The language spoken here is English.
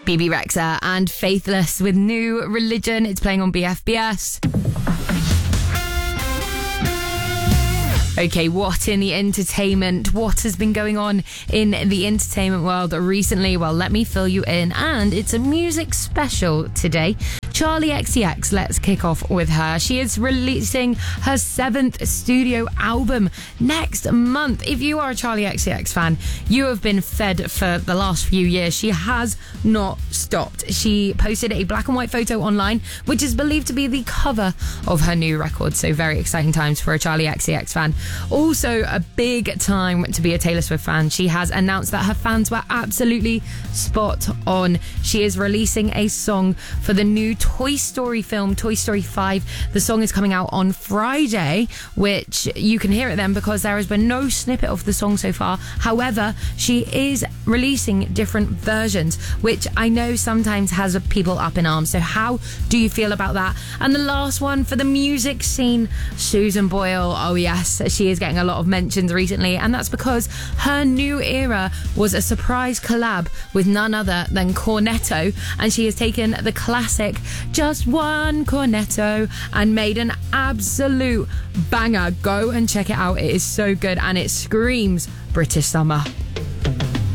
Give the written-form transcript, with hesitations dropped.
BB Rexa and Faithless with New Religion. It's playing on BFBS. Okay, what in the entertainment? What has been going on in the entertainment world recently? Well, let me fill you in. And it's a music special today. Charli XCX, let's kick off with her. She is releasing her 7th studio album next month. If you are a Charli XCX fan, you have been fed for the last few years. She has not stopped. She posted a black and white photo online, which is believed to be the cover of her new record. So very exciting times for a Charli XCX fan. Also, a big time to be a Taylor Swift fan. She has announced that her fans were absolutely spot on. She is releasing a song for the new Toy Story film, Toy Story 5. The song is coming out on Friday, which you can hear it then because there has been no snippet of the song so far. However, she is releasing different versions, which I know sometimes has people up in arms. So how do you feel about that? And the last one for the music scene, Susan Boyle. Oh yes, she is getting a lot of mentions recently, and that's because her new era was a surprise collab with none other than Cornetto, and she has taken the classic Just One Cornetto and made an absolute banger. Go and check it out. It is so good and it screams British summer.